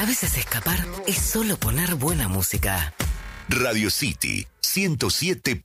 A veces escapar es solo poner buena música. Radio City 107.3